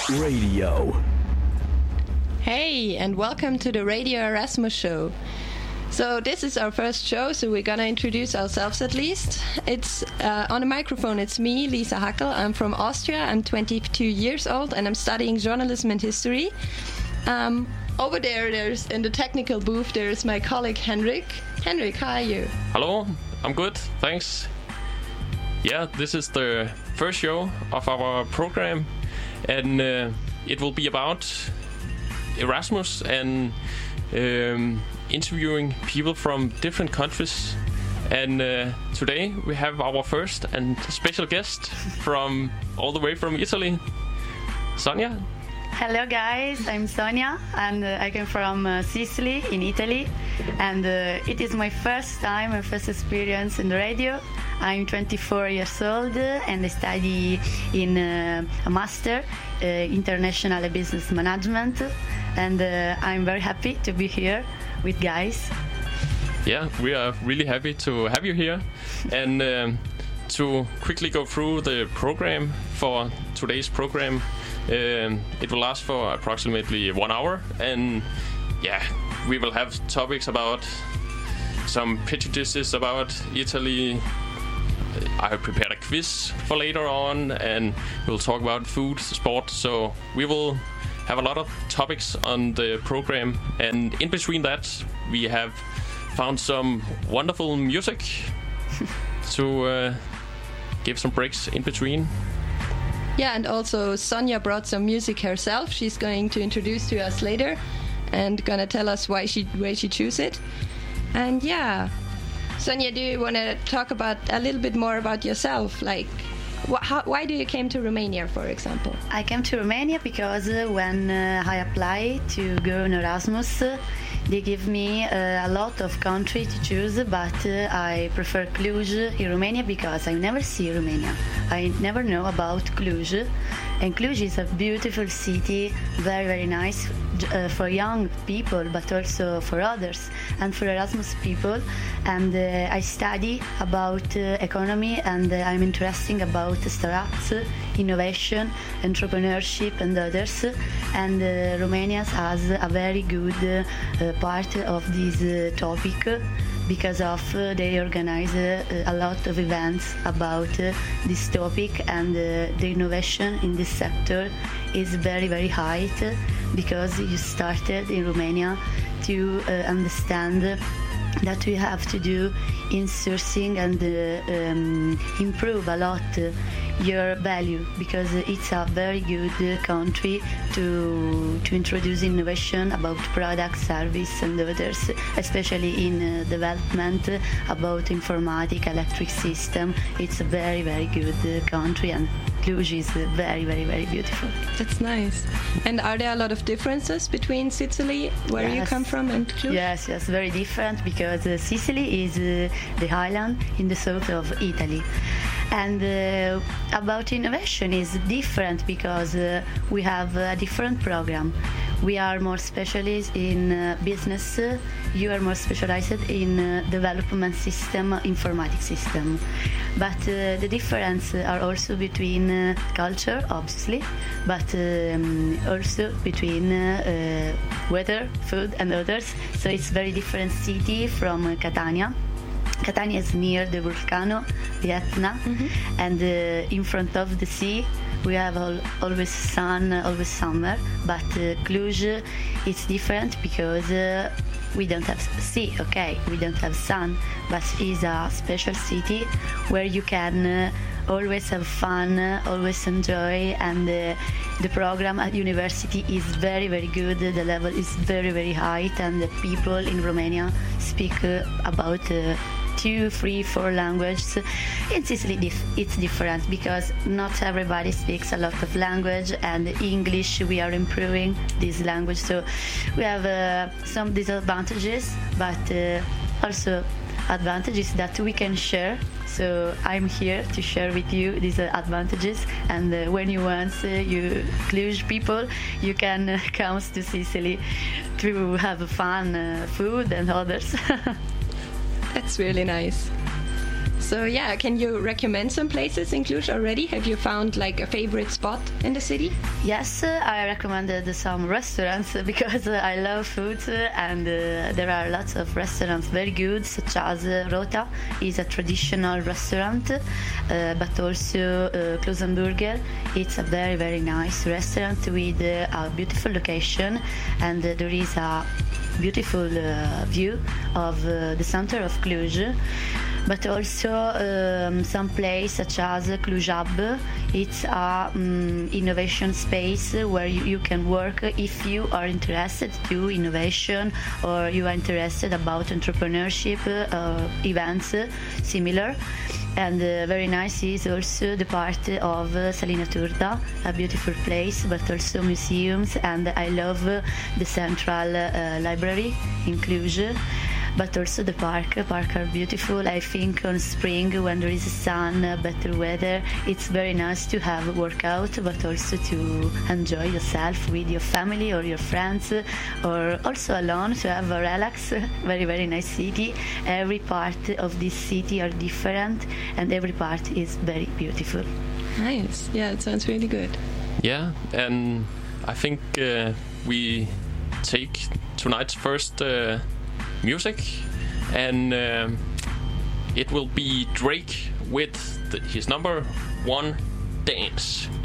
Radio. Hey, and welcome to the Radio Erasmus show. So this is our first show, so we're gonna introduce ourselves at least. It's on the microphone, it's me, Lisa Hackel. I'm from Austria, I'm 22 years old, and I'm studying journalism and history. Over there's in the technical booth, there's my colleague Henrik. Henrik, how are you? Hello, I'm good, thanks. Yeah, this is the first show of our program, and it will be about Erasmus and interviewing people from different countries. And today we have our first and special guest from all the way from Italy, Sonia. Hello guys, I'm Sonia and I come from Sicily in Italy, and it is my first time, my first experience in the radio. I'm 24 years old and I study in a master international business management, and I'm very happy to be here with guys. Yeah, we are really happy to have you here, and to quickly go through the program for today's program. It will last for approximately 1 hour, and yeah, we will have topics about some prejudices about Italy. I have prepared a quiz for later on, and we'll talk about food, sport, so we will have a lot of topics on the program, and in between that we have found some wonderful music to give some breaks in between. Yeah, and also Sonia brought some music herself. She's going to introduce to us later and gonna tell us why she chose it. And yeah, Sonia, do you want to talk about a little bit more about yourself? Like, why do you came to Romania, for example? I came to Romania because when I applied to go on Erasmus, they give me a lot of country to choose, but I prefer Cluj in Romania because I never see Romania. I never know about Cluj, and Cluj is a beautiful city, very, very nice for young people, but also for others and for Erasmus people. And I study about economy, and I'm interested about startups, innovation, entrepreneurship, and others. And Romania has a very good part of this topic, because of they organize a lot of events about this topic, and the innovation in this sector is very, very high, because you started in Romania to understand that we have to do in sourcing and improve a lot your value, because it's a very good country to introduce innovation about product, service, and others, especially in development about informatic, electric system. It's a very, very good country, and Cluj is very, very, very beautiful. That's nice. And are there a lot of differences between Sicily, where you come from, and Cluj? Yes, very different, because Sicily is the island in the south of Italy. And about innovation is different, because we have a different program. We are more specialists in business. You are more specialized in development system, informatic system. But the difference are also between culture, obviously, but also between weather, food, and others. So it's very different city from Catania. Catania is near the volcano, the Etna, and in front of the sea we have always sun, always summer. But Cluj is different, because we don't have sea, okay, we don't have sun, but it's a special city where you can always have fun, always enjoy, and the program at university is very, very good. The level is very, very high, and the people in Romania speak about 2, 3, 4 languages. In Sicily it's different, because not everybody speaks a lot of language, and English we are improving this language, so we have some disadvantages, but also advantages that we can share. So I'm here to share with you these advantages, and when you want, you Cluj people, you can come to Sicily to have fun, food and others. That's really nice. So yeah, can you recommend some places in Cluj already? Have you found like a favorite spot in the city? Yes, I recommended some restaurants because I love food, and there are lots of restaurants very good, such as Rota is a traditional restaurant, but also Klosenburger. It's a very, very nice restaurant with a beautiful location, and there is a beautiful view of the center of Cluj. But also some place such as Cluj Hub. It's a innovation space where you can work if you are interested to innovation or you are interested about entrepreneurship events similar. And very nice is also the part of Salina Turda, a beautiful place, but also museums. And I love the central library in Cluj. But also the park are beautiful. I think on spring when there is sun, better weather, it's very nice to have a workout, but also to enjoy yourself with your family or your friends, or also alone to have a relax. Very, very nice city. Every part of this city are different, and every part is very beautiful. Nice. Yeah, it sounds really good. Yeah, and I think we take tonight's first music, and it will be Drake with his number one, Dance.